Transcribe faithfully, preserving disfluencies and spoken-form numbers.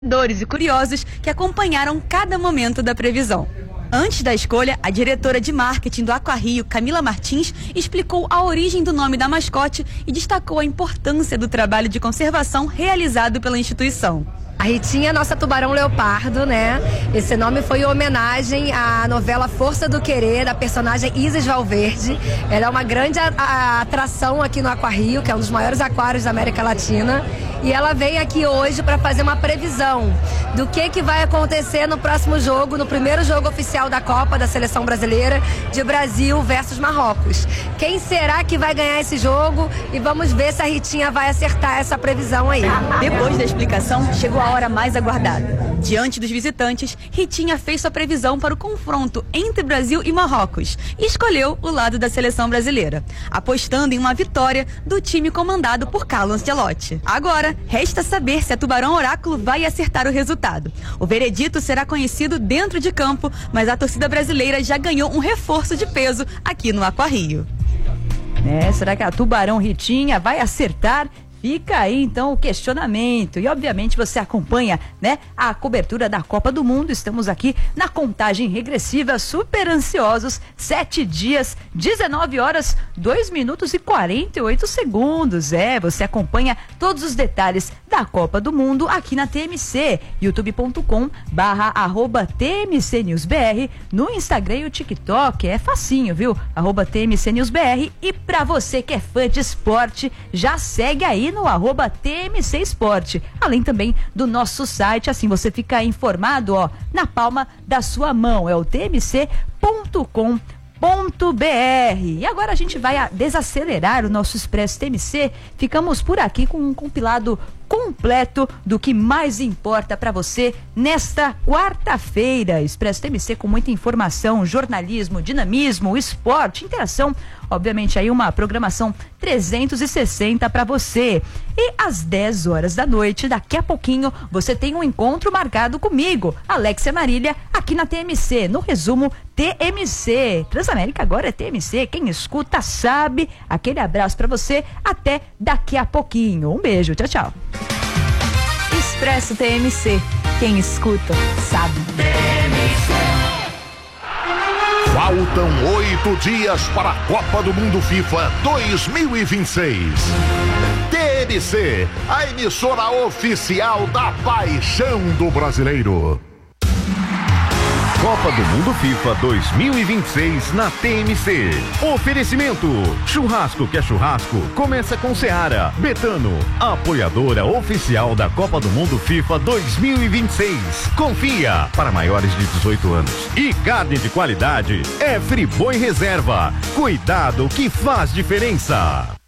e curiosos que acompanharam cada momento da previsão. Antes da escolha, a diretora de marketing do Aquarrio, Camila Martins, explicou a origem do nome da mascote e destacou a importância do trabalho de conservação realizado pela instituição. A Ritinha, nossa tubarão leopardo, né? Esse nome foi em homenagem à novela Força do Querer, da personagem Isis Valverde. Ela é uma grande a, a, atração aqui no Aquarrio, que é um dos maiores aquários da América Latina. E ela veio aqui hoje para fazer uma previsão do que, que vai acontecer no próximo jogo, no primeiro jogo oficial da Copa da Seleção Brasileira, de Brasil versus Marrocos. Quem será que vai ganhar esse jogo? E vamos ver se a Ritinha vai acertar essa previsão aí. Depois da explicação, chegou a hora mais aguardada. Diante dos visitantes, Ritinha fez sua previsão para o confronto entre Brasil e Marrocos e escolheu o lado da seleção brasileira, apostando em uma vitória do time comandado por Carlo Ancelotti. Agora, resta saber se a Tubarão Oráculo vai acertar o resultado. O veredito será conhecido dentro de campo, mas a torcida brasileira já ganhou um reforço de peso aqui no Aquarrio. É, será que a Tubarão Ritinha vai acertar? Fica aí então o questionamento e obviamente você acompanha, né, a cobertura da Copa do Mundo. Estamos aqui na contagem regressiva, super ansiosos, sete dias, dezenove horas, dois minutos e quarenta e oito segundos. É, você acompanha todos os detalhes da Copa do Mundo aqui na T M C, youtube ponto com barra arroba T M C News B R, no Instagram e o TikTok, é facinho, viu? Arroba T M C News B R. E pra você que é fã de esporte, já segue aí no arroba T M C Esporte, além também do nosso site, assim você fica informado, ó, na palma da sua mão, é o T M C ponto com ponto B R. E agora a gente vai desacelerar o nosso Expresso T M C, ficamos por aqui com um compilado completo do que mais importa para você nesta quarta-feira. Expresso T M C com muita informação, jornalismo, dinamismo, esporte, interação, obviamente aí uma programação trezentos e sessenta para você. E às dez horas da noite, daqui a pouquinho, você tem um encontro marcado comigo, Alexia Marília, aqui na T M C, no resumo T M C. Transamérica agora é T M C, quem escuta sabe. Aquele abraço para você, até daqui a pouquinho. Um beijo, tchau, tchau. Expresso T M C, quem escuta sabe. Faltam oito dias para a Copa do Mundo FIFA dois mil e vinte e seis. T M C, a emissora oficial da paixão do brasileiro. Copa do Mundo FIFA dois mil e vinte e seis na T M C. Oferecimento: churrasco que é churrasco, começa com Seara. Betano, apoiadora oficial da Copa do Mundo FIFA dois mil e vinte e seis. Confia, para maiores de dezoito anos. E carne de qualidade é Friboi Reserva. Cuidado que faz diferença.